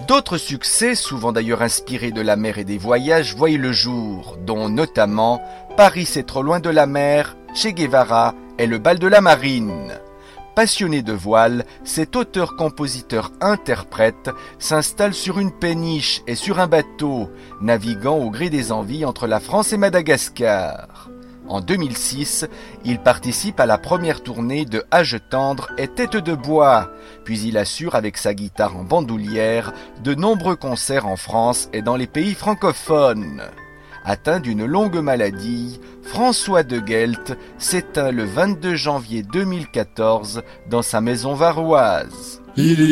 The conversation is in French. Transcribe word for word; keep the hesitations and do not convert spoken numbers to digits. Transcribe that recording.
D'autres succès, souvent d'ailleurs inspirés de la mer et des voyages, voient le jour, dont notamment Paris c'est trop loin de la mer, Che Guevara et le bal de la marine. Passionné de voile, cet auteur-compositeur-interprète s'installe sur une péniche et sur un bateau, naviguant au gré des envies entre la France et Madagascar. En deux mille six, il participe à la première tournée de Âge tendre et Tête de bois, puis il assure avec sa guitare en bandoulière de nombreux concerts en France et dans les pays francophones. Atteint d'une longue maladie, François de Guelt s'éteint le vingt-deux janvier deux mille quatorze dans sa maison varoise.